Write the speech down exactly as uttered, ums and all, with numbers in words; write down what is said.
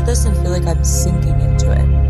into this and feel like I'm sinking into it.